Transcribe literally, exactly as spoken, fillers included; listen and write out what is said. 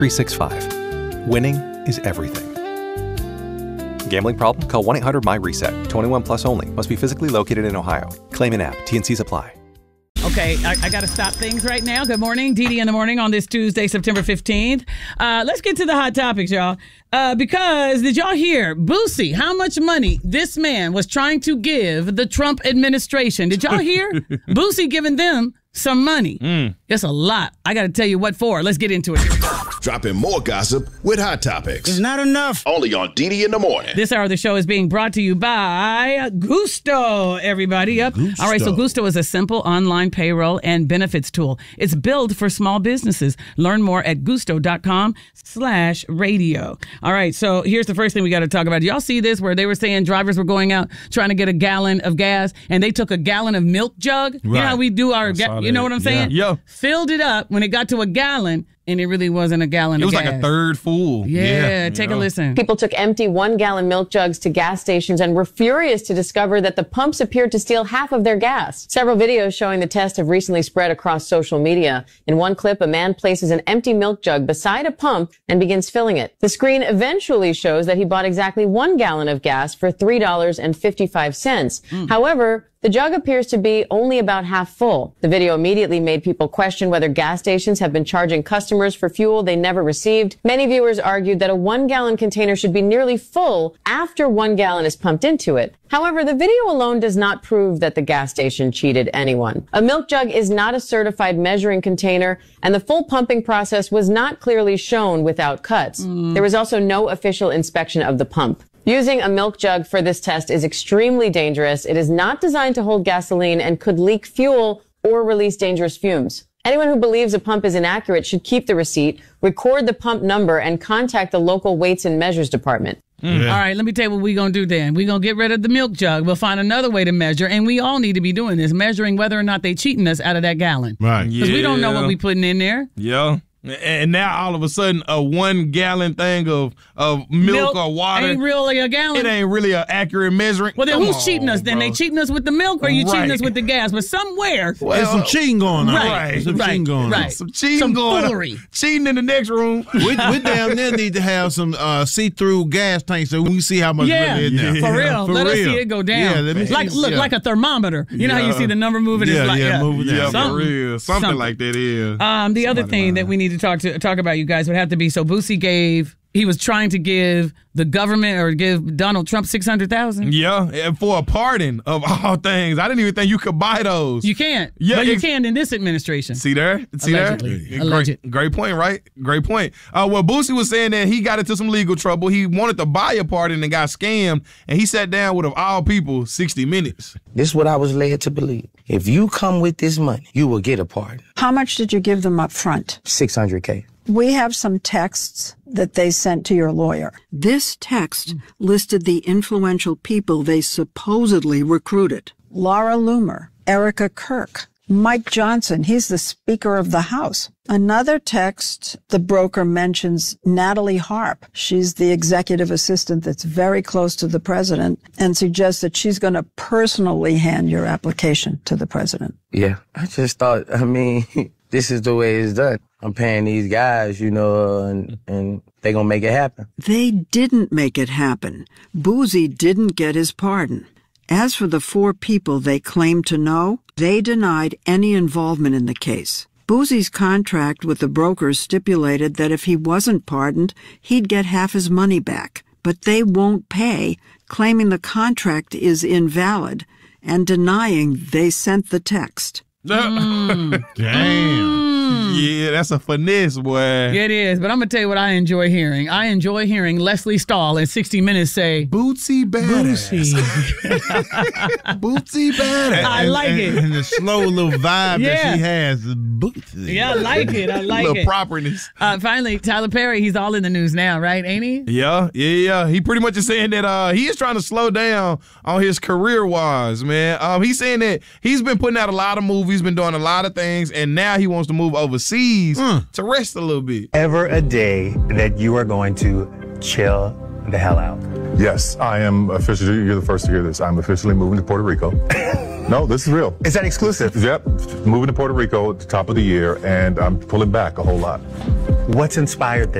three sixty-five. Winning is everything. Gambling problem? Call one eight hundred my reset. twenty-one plus only. Must be physically located in Ohio. Claim in app. T N Cs apply. Okay, I, I got to stop things right now. Good morning, Dee Dee in the morning on this Tuesday, September fifteenth. Uh, let's get to the hot topics, y'all. Uh, because did y'all hear, Boosie, how much money this man was trying to give the Trump administration? Did y'all hear? Boosie giving them some money. Mm. It's a lot. I got to tell you what for. Let's get into it. Dropping more gossip with Hot Topics. It's not enough. Only on Dee Dee in the morning. This hour of the show is being brought to you by Gusto, everybody. Yep. Gusto. All right, so Gusto is a simple online payroll and benefits tool. It's built for small businesses. Learn more at gusto.com slash radio. All right, so here's the first thing we got to talk about. Y'all see this where they were saying drivers were going out trying to get a gallon of gas and they took a gallon of milk jug? Right. You know how we do our, ga- you know what I'm saying? Yeah. Filled it up when it got to a gallon. And it really wasn't a gallon it of gas. It was like a third full. Yeah, yeah. take yeah. a listen. People took empty one-gallon milk jugs to gas stations and were furious to discover that the pumps appeared to steal half of their gas. Several videos showing the test have recently spread across social media. In one clip, a man places an empty milk jug beside a pump and begins filling it. The screen eventually shows that he bought exactly one gallon of gas for three dollars and fifty-five cents. Mm. However, the jug appears to be only about half full. The video immediately made people question whether gas stations have been charging customers for fuel they never received. Many viewers argued that a one-gallon container should be nearly full after one gallon is pumped into it. However, the video alone does not prove that the gas station cheated anyone. A milk jug is not a certified measuring container, and the full pumping process was not clearly shown without cuts. Mm. There was also no official inspection of the pump. Using a milk jug for this test is extremely dangerous. It is not designed to hold gasoline and could leak fuel or release dangerous fumes. Anyone who believes a pump is inaccurate should keep the receipt, record the pump number, and contact the local weights and measures department. Mm. Yeah. All right, let me tell you what we're going to do then. We're going to get rid of the milk jug. We'll find another way to measure, and we all need to be doing this, measuring whether or not they cheating us out of that gallon. Right. Because yeah. we don't know what we putting in there. Yeah. And now all of a sudden, a one gallon thing of, of milk, milk or water ain't really a gallon. It ain't really an accurate measuring. Well, then Come who's on, cheating us? Then bro. they cheating us with the milk, or are you right. cheating us with the gas? But somewhere, well, there's some cheating going on. Right, Right. Some right, cheating going right. on. Some cheating some going foolery. on. Cheating in the next room. we, we damn near need to have some uh, see-through gas tanks so we can see how much yeah, really in there. for real. For let real. us see it go down. Yeah, let me like see, look yeah. like a thermometer. You know yeah. how you see the number moving? Yeah, it's like, yeah, yeah, moving down. Yeah, something, for real. Something, something like that is. Um, the other thing that we need to talk to talk about, you guys, would have to be, so Boosie gave, he was trying to give the government or give Donald Trump six hundred thousand dollars. Yeah, and for a pardon of all things. I didn't even think you could buy those. You can't. Yeah, but you ex- can in this administration. See there? See Allegedly. there? Alleged. Great, great point, right? Great point. Uh, well, Boosie was saying that he got into some legal trouble. He wanted to buy a pardon and got scammed, and he sat down with, of all people, sixty minutes. This is what I was led to believe. If you come with this money, you will get a pardon. How much did you give them up front? six hundred K. We have some texts that they sent to your lawyer. This text listed the influential people they supposedly recruited. Laura Loomer, Erica Kirk, Mike Johnson, he's the Speaker of the House. Another text, the broker mentions Natalie Harp. She's the executive assistant that's very close to the president and suggests that she's going to personally hand your application to the president. Yeah, I just thought, I mean, this is the way it's done. I'm paying these guys, you know, and, and they gonna make it happen. They didn't make it happen. Boosie didn't get his pardon. As for the four people they claimed to know, they denied any involvement in the case. Boosie's contract with the brokers stipulated that if he wasn't pardoned, he'd get half his money back. But they won't pay, claiming the contract is invalid and denying they sent the text. Mm. Damn. Yeah, that's a finesse, boy. It is, but I'm going to tell you what I enjoy hearing. I enjoy hearing Leslie Stahl in sixty minutes say, Bootsy badass. Bootsy. Bootsy badass. I like and, it. And the slow little vibe Yeah. that she has. Bootsy. Yeah, I like it. I like little it. properness. Uh, finally, Tyler Perry, he's all in the news now, right? Ain't he? Yeah, yeah, yeah. He pretty much is saying that uh, he is trying to slow down on his career-wise, man. Um, he's saying that he's been putting out a lot of movies, been doing a lot of things, and now he wants to move overseas mm. to rest a little bit. Ever a day that you are going to chill the hell out. Yes, I am officially, you're the first to hear this, I'm officially moving to Puerto Rico. No, this is real. Is that exclusive? Yep, moving to Puerto Rico at the top of the year, and I'm pulling back a whole lot. What's inspired this?